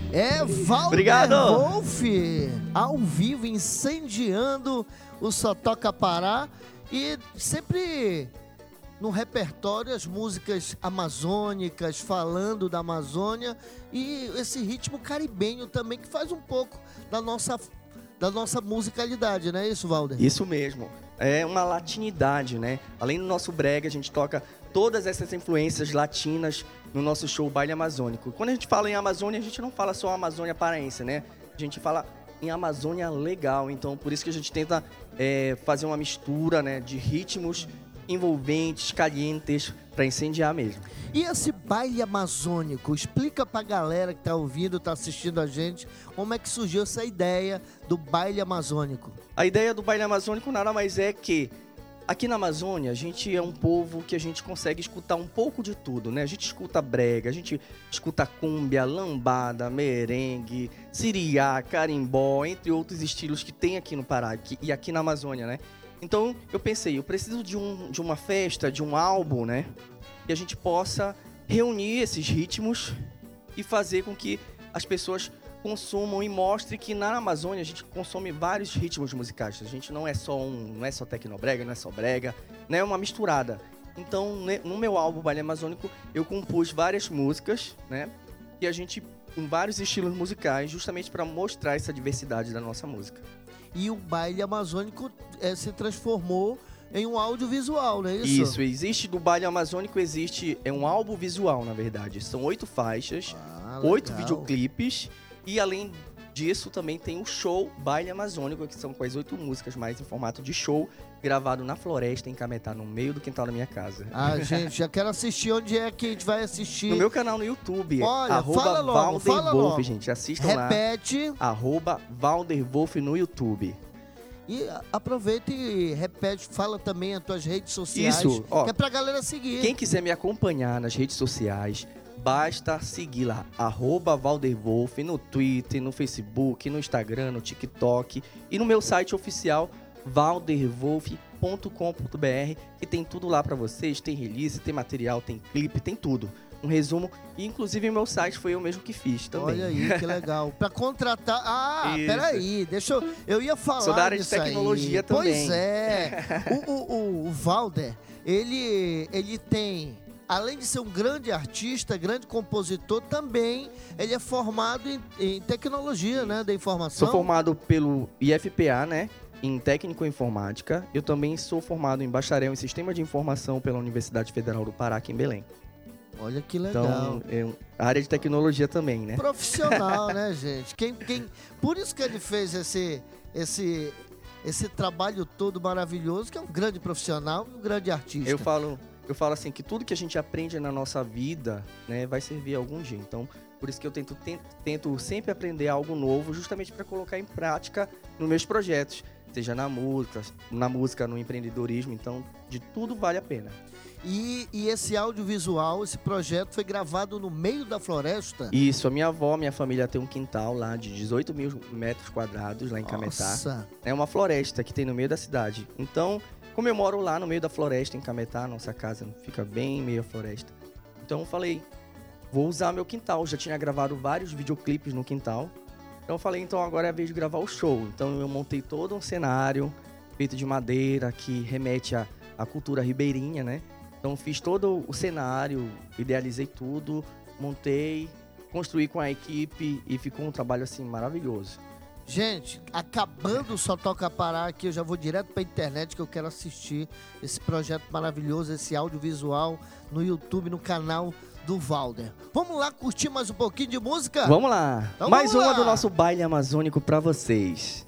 É Valder Obrigado. Wolf, ao vivo, incendiando o Só Toca Pará. E sempre no repertório as músicas amazônicas, falando da Amazônia. E esse ritmo caribenho também, que faz um pouco da nossa musicalidade, não é isso, Valder? Isso mesmo. É uma latinidade, né? Além do nosso brega, a gente toca todas essas influências latinas no nosso show Baile Amazônico. Quando a gente fala em Amazônia, a gente não fala só Amazônia paraense, né? A gente fala em Amazônia legal. Então, por isso que a gente tenta fazer uma mistura, né, de ritmos envolventes, calientes, para incendiar mesmo. E esse baile amazônico, explica pra galera que tá ouvindo, tá assistindo a gente, como é que surgiu essa ideia do baile amazônico? A ideia do Baile Amazônico nada mais é que aqui na Amazônia, a gente é um povo que a gente consegue escutar um pouco de tudo, né? A gente escuta brega, a gente escuta cúmbia, lambada, merengue, siriá, carimbó, entre outros estilos que tem aqui no Pará e aqui na Amazônia, né? Então, eu pensei, eu preciso de uma festa, de um álbum, né? Que a gente possa reunir esses ritmos e fazer com que as pessoas consumam e mostre que na Amazônia a gente consome vários ritmos musicais. A gente não é só tecnobrega, não é só brega, né? É uma misturada. Então, no meu álbum Baile Amazônico, eu compus várias músicas, né? E a gente com vários estilos musicais, justamente para mostrar essa diversidade da nossa música. E o baile amazônico se transformou em um audiovisual, não é isso? Isso, existe do Baile Amazônico, é um álbum visual, na verdade. São 8 faixas, 8 videoclipes. E além disso, também tem o show Baile Amazônico, que são com as 8 músicas, mais em formato de show, gravado na floresta, em Cametá, no meio do quintal da minha casa. Ah, gente, já quero assistir. Onde é que a gente vai assistir? No meu canal no YouTube, Olha, fala logo, fala logo. Gente, assistam Repete. lá. @ValderWolf no YouTube. E aproveita e repete, fala também as tuas redes sociais. Isso, ó, que é pra galera seguir. Quem quiser me acompanhar nas redes sociais, basta seguir lá, @ValderWolf, no Twitter, no Facebook, no Instagram, no TikTok e no meu site oficial, valderwolf.com.br, que tem tudo lá pra vocês, tem release, tem material, tem clipe, tem tudo. Um resumo, e inclusive meu site foi eu mesmo que fiz também. Olha aí, que legal. Pra contratar... Ah, Isso. peraí, eu ia falar Sou da área de disso aí. tecnologia também. Pois é. O Valder, ele tem... Além de ser um grande artista, grande compositor, também ele é formado em tecnologia, né, da informação. Sou formado pelo IFPA, né, em técnico em informática. Eu também sou formado em bacharel em sistema de informação pela Universidade Federal do Pará, aqui em Belém. Olha que legal. Então, a área de tecnologia também, né? Profissional, né, gente? Por isso que ele fez esse trabalho todo maravilhoso, que é um grande profissional, um grande artista. Eu falo assim, que tudo que a gente aprende na nossa vida, né, vai servir algum dia. Então, por isso que eu tento sempre aprender algo novo, justamente para colocar em prática nos meus projetos, seja na música, no empreendedorismo. Então, de tudo vale a pena. E esse audiovisual, esse projeto foi gravado no meio da floresta? Isso, a minha família tem um quintal lá de 18 mil metros quadrados lá em Cametá. Nossa. É uma floresta que tem no meio da cidade. Então, como eu moro lá no meio da floresta em Cametá, nossa casa fica bem em meio à floresta. Então eu falei, vou usar meu quintal. Já tinha gravado vários videoclipes no quintal. Então eu falei, então agora é a vez de gravar o show. Então eu montei todo um cenário feito de madeira que remete à cultura ribeirinha, né? Então fiz todo o cenário, idealizei tudo, montei, construí com a equipe e ficou um trabalho assim maravilhoso. Gente, acabando o Só Toca Pará aqui, eu já vou direto pra internet que eu quero assistir esse projeto maravilhoso, esse audiovisual no YouTube, no canal do Valder. Vamos lá curtir mais um pouquinho de música? Vamos lá! Então Mais vamos uma lá. do nosso baile amazônico pra vocês.